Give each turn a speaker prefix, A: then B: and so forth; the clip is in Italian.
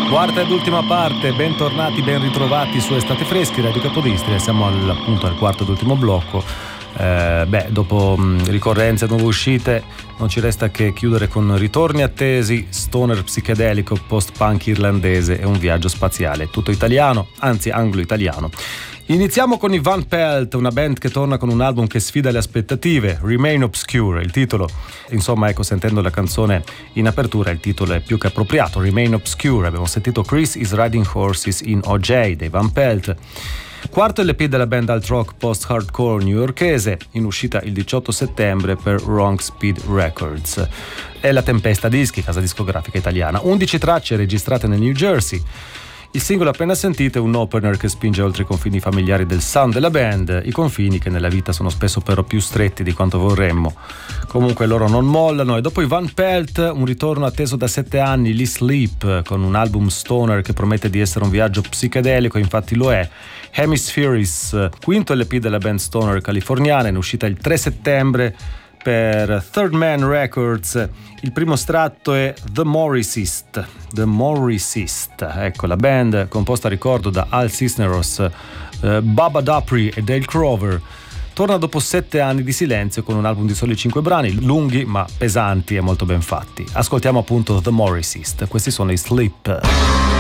A: Quarta ed ultima parte, bentornati, ben ritrovati su Estate Freschi, Radio Capodistria. Siamo appunto al quarto ed ultimo blocco. Dopo ricorrenze e nuove uscite non ci resta che chiudere con ritorni attesi, stoner psichedelico, post-punk irlandese e un viaggio spaziale, tutto italiano, anzi anglo-italiano. Iniziamo con i Van Pelt, una band che torna con un album che sfida le aspettative, Remain Obscure, il titolo, insomma, ecco, sentendo la canzone in apertura il titolo è più che appropriato, Remain Obscure. Abbiamo sentito Chris is Riding Horses in OJ dei Van Pelt. Quarto LP della band alt rock post-hardcore newyorkese, in uscita il 18 settembre per Wrong Speed Records. È la Tempesta Dischi, casa discografica italiana. 11 tracce registrate nel New Jersey. Il singolo appena sentito è un opener che spinge oltre i confini familiari del sound della band, i confini che nella vita sono spesso però più stretti di quanto vorremmo. Comunque loro non mollano e dopo i Van Pelt un ritorno atteso da 7 anni, Lee Sleep, con un album stoner che promette di essere un viaggio psichedelico, infatti lo è. Hemispheres, quinto LP della band stoner californiana, in uscita il 3 settembre per Third Man Records. Il primo estratto è The Morrissist, ecco, la band composta, ricordo, da Al Cisneros, Baba Dupri e Dale Crover torna dopo 7 anni di silenzio con un album di soli 5 brani, lunghi ma pesanti e molto ben fatti. Ascoltiamo appunto The Morrissist, questi sono i Sleep.